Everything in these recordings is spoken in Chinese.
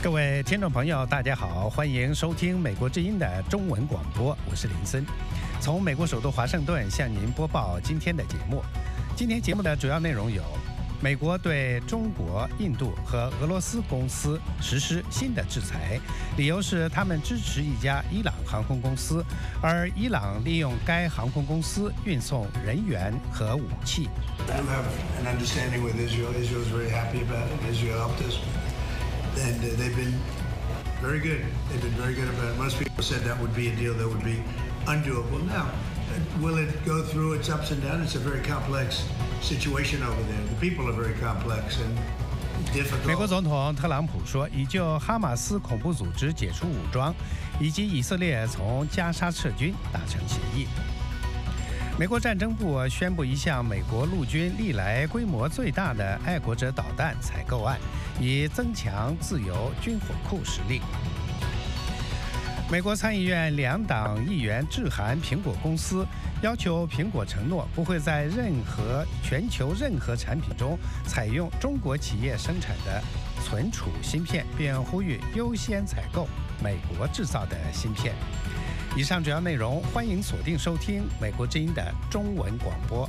各位听众朋友，大家好，欢迎收听美国之音的中文广播，我是林森，从美国首都华盛顿向您播报今天的节目。今天节目的主要内容有：美国对中国、印度和俄罗斯公司实施新的制裁，理由是他们支持一家伊朗航空公司，而伊朗利用该航空公司运送人员和武器。 I have an understanding with Israel. Israel is very happy about it. Israel helped us. And they've been very good. They've been very good about it. Most people said that would be a deal that would be undoable. Now, will it go through its ups and downs? It's a very complex situation over there. The people are very complex and difficult. 美国总统特朗普说，已就哈马斯恐怖组织解除武装，以及以色列从加沙撤军达成协议。美国战争部宣布一项美国陆军历来规模最大的爱国者导弹采购案，以增强自由军火库实力。美国参议院两党议员致函苹果公司，要求苹果承诺不会在全球任何产品中采用中国企业生产的存储芯片，并呼吁优先采购美国制造的芯片。以上主要内容，欢迎锁定收听美国之音的中文广播。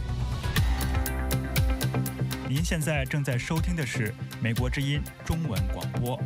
您现在正在收听的是美国之音中文广播。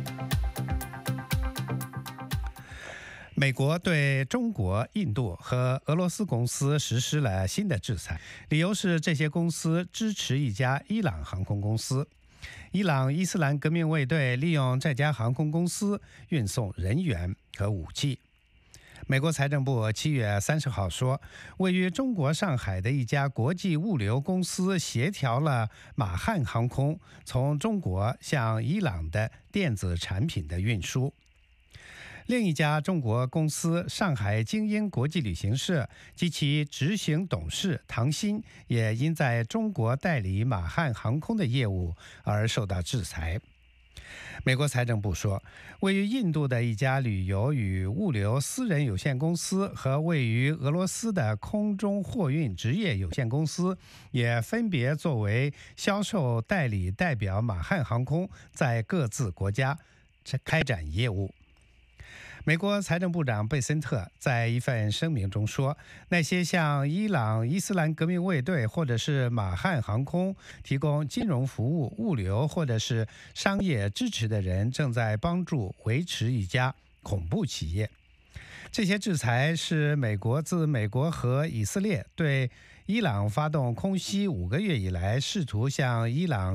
美国对中国、印度和俄罗斯公司实施了新的制裁，理由是这些公司支持一家伊朗航空公司。伊朗伊斯兰革命卫队利用这家航空公司运送人员和武器。美国财政部7月30号说，位于中国上海的一家国际物流公司协调了马汉航空从中国向伊朗的电子产品的运输。另一家中国公司上海精英国际旅行社及其执行董事唐鑫也因在中国代理马汉航空的业务而受到制裁。美国财政部说，位于印度的一家旅游与物流私人有限公司和位于俄罗斯的空中货运职业有限公司也分别作为销售代理代表马汉航空在各自国家开展业务。美国财政部长贝森特在一份声明中说，那些向伊朗伊斯兰革命卫队或者是马汉航空提供金融服务、物流或者是商业支持的人正在帮助维持一家恐怖企业。这些制裁是美国自美国和以色列对伊朗发动空袭5个月以来，试图向伊朗